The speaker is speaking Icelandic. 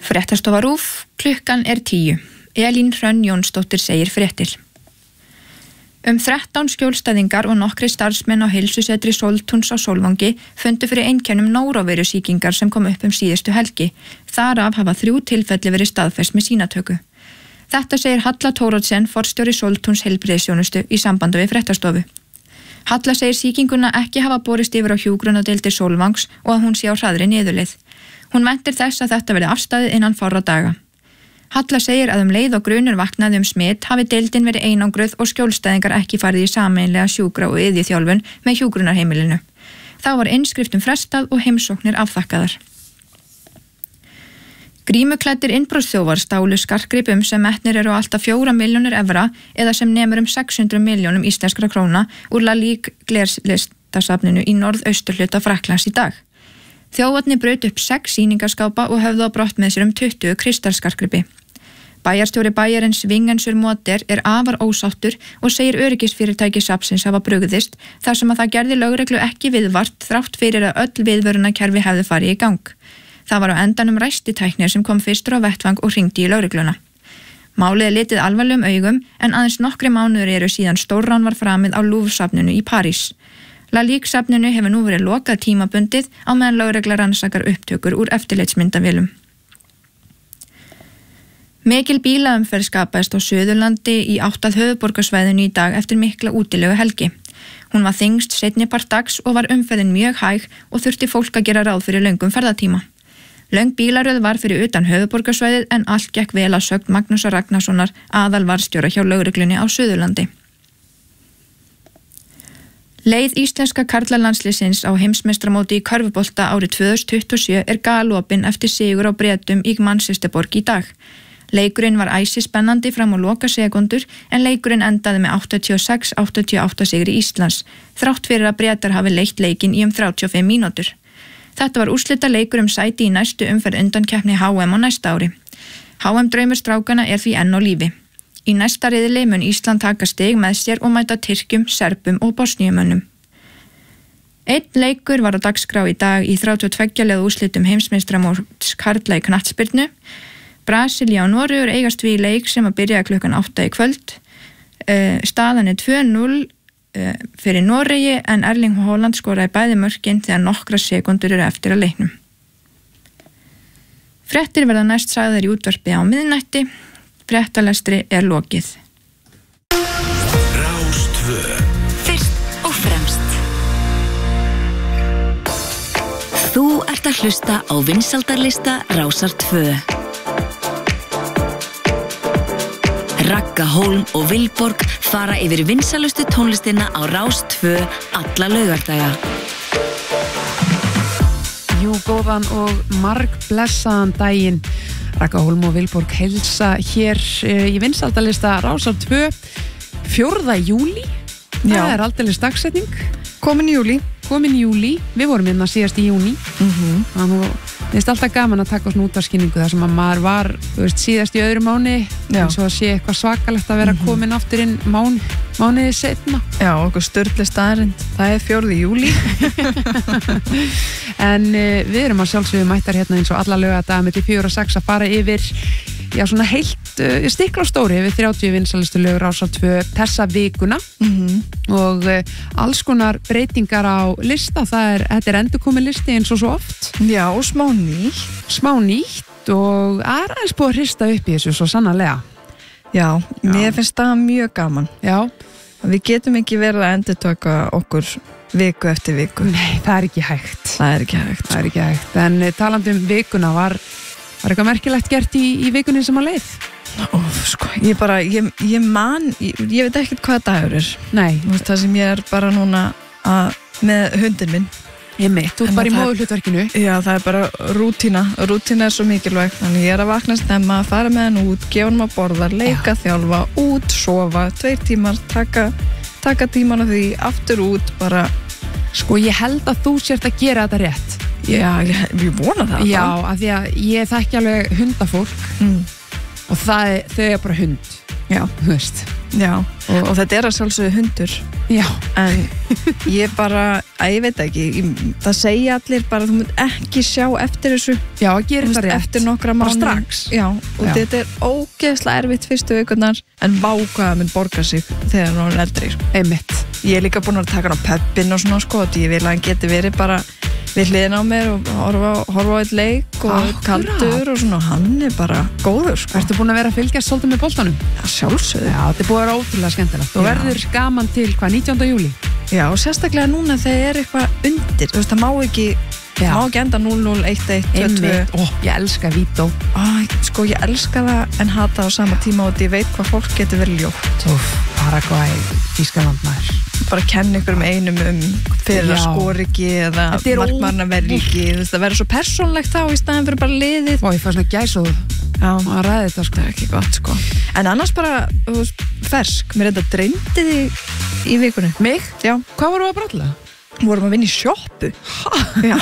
Fréttastofa RÚV, klukkan 10. Elín Hrönn Jónsdóttir segir fréttir. 13 skjólstæðingar og nokkri starfsmenn á heilsusetri Sóltúns á Sólvangi fundu fyrir einkennum nóróveirusýkingar sem kom upp síðustu helgi. Þar af hafa 3 tilfelli verið staðfest með sýnatöku. Þetta segir Halla Thoroddsen, forstjóri Sóltúns heilbrigðisþjónustu í sambandi við fréttastofu. Halla segir sýkinguna ekki hafa borist yfir á hjúkrunadeildir Sólvangs og að hún sé á hraðri niðurleið. Hún væntir þess að þetta verði afstaðið innan fárra daga. Halla segir að leið og grunur vaknaði smitt hafi deildin verið einangruð og skjólstæðingar ekki farið í sameiginlega sjúkra- og iðjuþjálfun með hjúkrunarheimilinu. Þá var innskriftum frestað og heimsóknir afþakkaðar. Grímuklæddir innbrottsþjófar stálu skartgripum sem metnir eru á alltaf 4 milljónir evra eða sem nemur 600 milljónum íslenskra króna úr La Ligue glerslistasafninu í norðausturhluta Frakklands í dag. Þjófarnir braut upp 6 sýningaskápa og höfðu á brott með sér 20 kristalskartgripi. Bæjarstjóri bæjarins Vingensur Moder er afar ósáttur og segir öryggisfyrirtæki safnsins hafa brugðist þar sem að það gerði lögreglu ekki viðvart þrátt fyrir að öll viðvörunarkerfi hefði farið í gang. Það var á endanum ræstitæknir sem kom fyrstur á vettvang og hringdi í lögregluna. Málið er litið alvarlegum augum en aðeins nokkri mánuður eru síðan stórrán var framið á Louvre-safninu í París. La Ligue-safninu hefur nú verið lokað tímabundið á meðan lögregla rannsakar upptökur úr eftirlitsmyndavélum. Mikil bílaumferð skapaðist á Suðurlandi í átt að höfuðborgarsvæðinu í dag eftir mikla útilegu helgi. Hún var þyngst seinnipart dags og var umferðin mjög hæg og þurfti fólk að gera ráð fyrir löngum ferðatíma. Löng bílaröð var fyrir utan höfuðborgarsvæðið en allt gekk vel að sögn Magnúsar Ragnarssonar aðalvarðstjóra hjá lögreglunni á Suðurlandi. Leið íslenska karlalandsliðsins á heimsmeistaramóti í körfubolta árið 2027 er galopin eftir sigur á Bretum í Manchesterborg í dag. Leikurinn var æsispennandi fram á loka sekundur en leikurinn endaði með 86-88 sigri Íslands, þrátt fyrir að Bretar hafi leitt leikinn í 35 mínútur. Þetta var úrslita leikur sæti í næstu umferð undankeppni HM á næsta ári. HM draumur strákana er því enn á lífi. Í næsta riðli mun Ísland taka stig með sér og mæta Tyrkjum, Serbum og Bosníumönnum. Einn leikur var á dagskrá í dag í 32 liða úrslitum heimsmeistaramóts karla í knattspyrnu. Brasilía og Noregur eigast við í leik sem að byrja klukkan 8 í kvöld. Staðan er 2-0 fyrir Noregi en Erling Haaland skoraði bæði mörkin þegar nokkra sekundur eru eftir að leiknum. Fréttir verða næst sagðar í útvarpi á miðnætti. Fréttalestri er lokið. Rás 2. Fyrst og fremst. Þú ert að hlusta á vinsældarlista Rásar 2. Ragga Hólm og Vilborg fara yfir vinsælustu tónlistina á Rás 2 alla laugardaga. Jú, góðan og margblessaðan daginn. Ragga Hólm og Vilborg heilsa hér í vinsældarlista Rásar 2 4. júlí. Það er aldeilis dagsetning. Komin júlí. Við vorum hérna síðast í júní. Þannig að það er alltaf gaman að taka svona útvarskynningu þar sem að maður var síðast í öðru mánuði en svo að sé eitthvað svakalegt að vera komin aftur inn mánuði setna. Já, okkur störtli staðarind. Það er 4. júlí. En við erum að sjálfsögðu mættar hérna eins og alla laugardaga milli 4 og 6 að fara yfir svona heilt stikla stóri yfir 30 vinsælustu lög Rásar 2 þessa vikuna og alls konar breytingar á lista. Þetta er endurkomin listi eins og svo oft. Já, og smá nýtt og aðeins búið að hrista upp í þessu svo sannarlega. Já, mér finnst það mjög gaman. Já. Við getum ekki verið að endurtaka okkur viku eftir viku. Nei, það er ekki hægt. Það er ekki hægt. En talandi vikuna var eitthvað merkilegt gert í vikunni sem að leið? Ég veit ekkert hvað dagur er. Nei. Það sem ég er bara núna með hundin minn. Þú ert bara í móðurhlutverkinu. Já, það er bara rútína. Rútína er svo mikilvægt. Þannig ég er að vakna snemma, fara með hann út, gefa hann að borða, leika, þjálfa, út, sofa, 2 tímar, taka tíman af því, aftur út, bara. Ég held að þú sért að gera þetta rétt. Já, ég vona það. Já, af því að ég þekki alveg hundafólk og þau er bara hund. Já, þú veist. já. Og þetta að sjálfsögðu hundur. Já. En ég bara, ég veit ekki, það segja allir bara, þú munt ekki sjá eftir þessu. Já, gerir þetta rétt. Eftir nokkra mánuði. Bara strax. Já, og þetta ógeðslega erfitt fyrstu vikurnar, en vá hvað mun borga sig þegar hann er eldri. Einmitt. Ég er líka búin að taka hann á pöppin og svona, sko, og ég vil að hann geti verið bara við hliðin á mér og horfa á eitt leik og eitt kaldur og svona, hann er bara góður, sko. Ertu búin að vera að fylgjast svolítið með boltanum? Já, sjálfsögðu. Já, þetta er búin að vera ótrúlega skemmtilegt og verður gaman til, 19. júlí? Já, og sérstaklega núna þegar eitthvað undir, þú veist, það má ekki enda 0-0, 1-1, 2-2. Ég elska vító. Sko, ég elska það en hata á sama tíma og ég veit hvað fólk getur verið ljótt. Paraguay, Þýskaland maður. Bara kenna ykkur einum fyrir að skora ekki eða markmanna verði ekki. Það verður svo persónlegt þá í staðin fyrir bara liðið. Ég fær svona gæsóð að ræða þetta, sko. Það er ekki gott, sko. En annars bara, fersk. Mér þetta dreymdi þig í vikunni. Mig? Já. Hvað vorum við að bralla? Vorum að vinna í sjoppu. Já.